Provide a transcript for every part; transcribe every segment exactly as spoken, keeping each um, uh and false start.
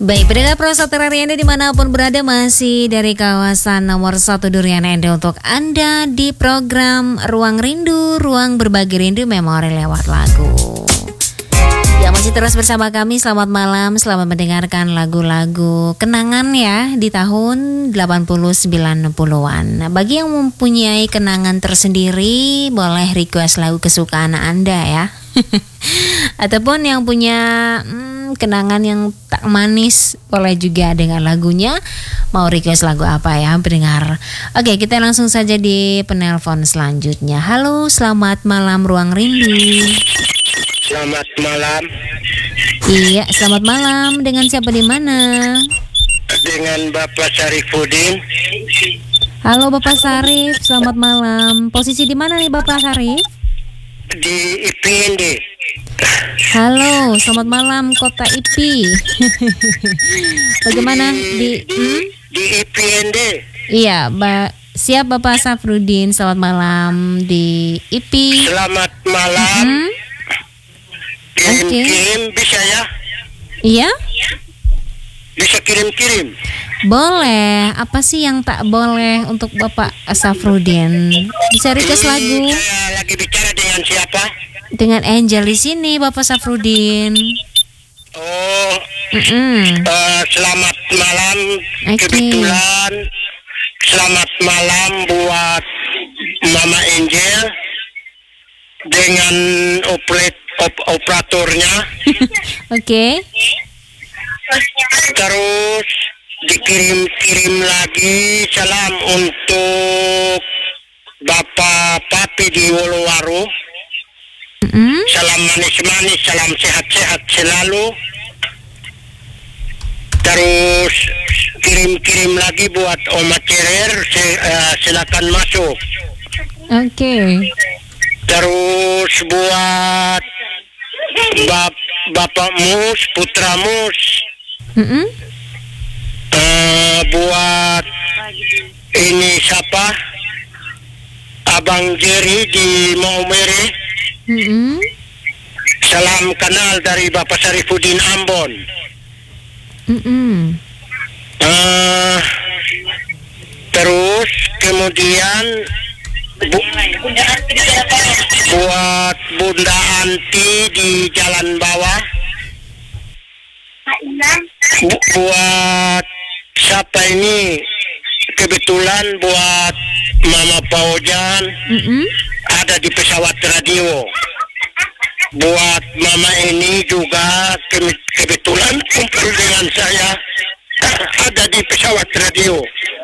Baik, pendengar Prosa Terari Anda dimanapun berada, masih dari kawasan nomor satu Durian Ende untuk Anda di program Ruang Rindu, Ruang Berbagi Rindu Memori lewat lagu. Ya, masih terus bersama kami, selamat malam, selamat mendengarkan lagu-lagu kenangan ya di tahun delapan puluh sembilan puluhan. Nah, bagi yang mempunyai kenangan tersendiri, boleh request lagu kesukaan Anda ya. Ataupun yang punya hmm, kenangan yang tak manis, boleh juga dengan lagunya. Mau request lagu apa ya pendengar? Oke, kita langsung saja di penelpon selanjutnya. Halo, selamat malam Ruang Rindu. Selamat malam. Iya, selamat malam. Dengan siapa di mana? Dengan Bapak Syarifuddin. Halo Bapak Sarif, selamat malam. Posisi di mana nih Bapak Sarif? Di I P N D. Halo, selamat malam Kota I P. Bagaimana di di, hmm? di I P N D? Iya, ba, siap Bapak Safruddin. Selamat malam di I P. Selamat malam. Hmm? Kirim-kirim Okay. bisa ya? Iya? Bisa kirim-kirim. Boleh. Apa sih yang tak boleh untuk Bapak Safruddin? Bisa request Ini lagu Saya lagi bicara dengan siapa? dengan Angel di sini, Bapak Safruddin. Oh, Mm-mm. eh, selamat malam. Oke. Kebetulan selamat malam buat Mama Angel dengan oplet, op, operatornya. Oke. Terus dikirim-kirim lagi salam untuk Bapak Papi di Wolowaru. Mm-mm. Salam manis-manis, salam sehat-sehat selalu. Terus kirim-kirim lagi buat Oma Cerer, se- uh, silakan masuk. Oke. Terus buat bap Bapak Mus, Putra Mus, Mm-mm. uh, buat ini siapa? Abang Jerry di Maumere. Mm-mm. Salam kenal dari Bapak Syarifuddin Ambon. Mm-mm. Uh, terus kemudian bu- buat Bunda Anti di Jalan Bawah. Bu- buat siapa ini? Kebetulan buat Mama Paujan Mm-mm. ada di pesawat radio. Buat Mama ini juga ke- kebetulan kumpul dengan saya ada di pesawat radio.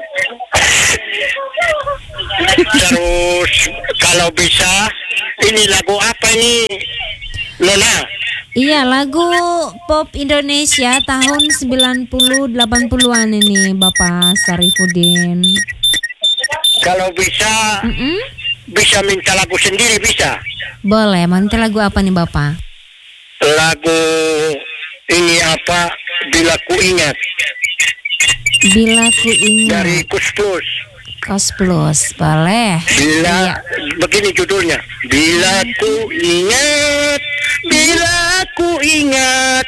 Terus kalau bisa, ini lagu apa ini, Nona? Iya, lagu pop Indonesia tahun sembilan puluh delapan puluhan ini Bapak Sarifuddin. Kalau bisa, Mm-mm. bisa minta lagu sendiri bisa. Boleh, minta lagu apa nih Bapak? Lagu ini apa? Bila ku ingat Bila ku dari ingat. Kus Plus. Kos Plus, boleh. Bila Iya. begini judulnya. Bila ku ingat, bila ku ingat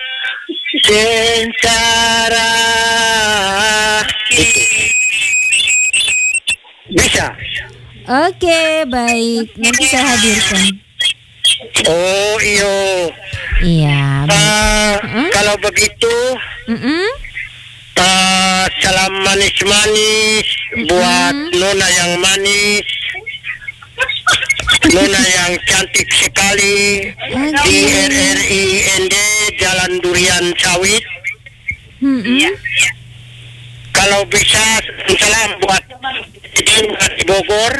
sengsara. Itu. Bisa. Oke, baik. Nanti saya hadirkan. Oh iyo. Iya. baik. Ah, Mm-mm. kalau begitu, Mm-mm. ah, salam manis-manis buat Nona yang manis, Nona yang cantik sekali di R R I N D Jalan Durian Sawit. Mm-mm. Kalau bisa salam buat di Bogor,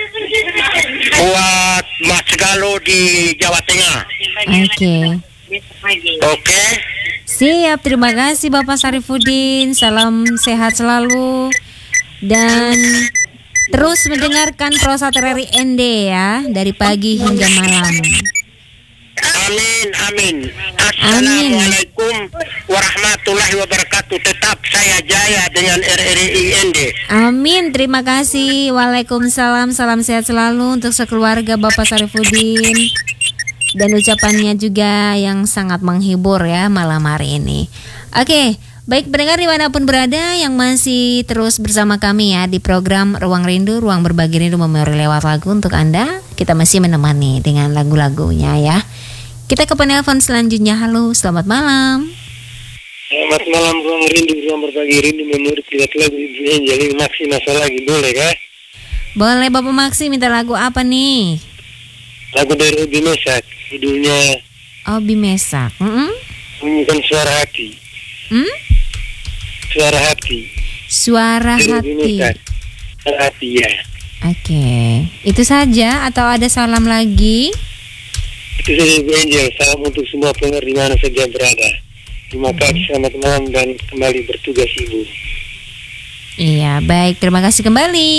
buat Mas Galo di Jawa Tengah. Oke. Oke. Siap, terima kasih Bapak Sarifuddin. Salam sehat selalu dan terus mendengarkan Prosa Terari N D ya dari pagi hingga malam. Amin, amin. Assalamualaikum warahmatullahi wabarakatuh. Tetap saya jaya dengan R R I N D. Amin, terima kasih. Waalaikumsalam, salam sehat selalu untuk sekeluarga Bapak Sarifuddin. Dan ucapannya juga yang sangat menghibur ya malam hari ini. Oke, Baik pendengar dimanapun berada yang masih terus bersama kami ya di program Ruang Rindu, Ruang Berbagi Rindu Memori lewat lagu untuk Anda. Kita masih menemani dengan lagu-lagunya ya. Kita ke penelpon selanjutnya. Halo, selamat malam. Selamat malam Ruang Rindu, Ruang Berbagi Rindu Memori tidak lagu Ibu Angel. Ini Maksi masalah lagi, boleh kah? Boleh Bapak Maksi, minta lagu apa nih? Lagu dari Obi Mesak, judulnya Obi Mesak. Mm-mm. Bunyikan Suara Hati. Hmm? Suara Hati. Suara Dari Obi hati. Mesak. Suara Hati ya. Oke, itu saja atau ada salam lagi? Itu saja Ibu Angel. Salam untuk semua pendengar di mana saja berada. Terima kasih, selamat malam dan kembali bertugas Ibu. Iya, baik. Terima kasih kembali.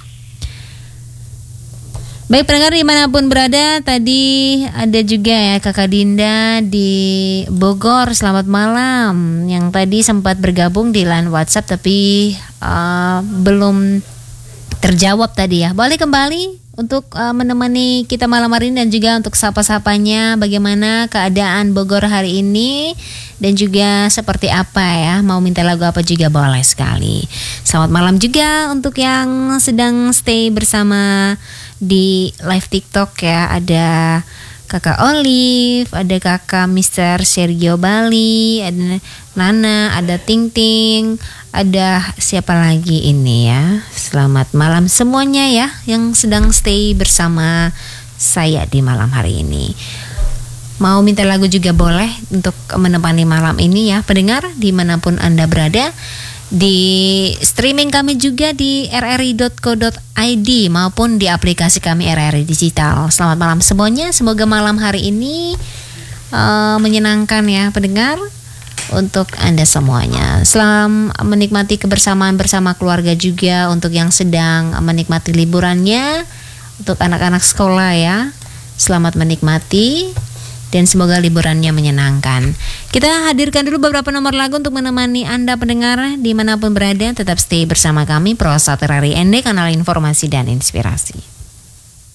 Baik pendengar dimanapun berada, tadi ada juga ya Kakak Dinda di Bogor, selamat malam. Yang tadi sempat bergabung di line WhatsApp tapi uh, belum terjawab tadi ya. Boleh kembali untuk uh, menemani kita malam hari ini dan juga untuk sapa-sapanya bagaimana keadaan Bogor hari ini dan juga seperti apa ya, mau minta lagu apa juga boleh sekali. Selamat malam juga untuk yang sedang stay bersama di live TikTok ya, ada Kakak Olive, ada Kakak Mister Sergio Bali, ada Nana, ada Ting Ting, ada siapa lagi ini ya. Selamat malam semuanya ya yang sedang stay bersama saya di malam hari ini. Mau minta lagu juga boleh untuk menemani malam ini ya pendengar dimanapun Anda berada. Di streaming kami juga di r r i dot co dot i d maupun di aplikasi kami R R I Digital. Selamat malam semuanya, semoga malam hari ini uh, menyenangkan ya pendengar untuk Anda semuanya. Selamat menikmati kebersamaan bersama keluarga juga untuk yang sedang menikmati liburannya, untuk anak-anak sekolah ya. Selamat menikmati dan semoga liburannya menyenangkan. Kita hadirkan dulu beberapa nomor lagu untuk menemani Anda pendengar dimanapun berada. Tetap stay bersama kami, Pro satu R R I N D, kanal informasi dan inspirasi.